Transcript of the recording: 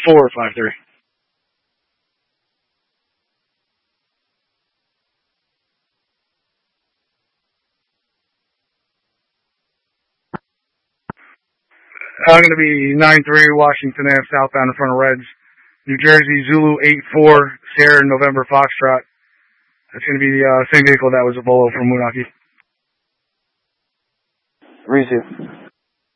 453. Going to be 93 Washington Ave, southbound in front of Reds. New Jersey, Zulu 84, Sierra, November, Foxtrot. That's going to be the same vehicle that was a Volvo from Moonaki. Reese.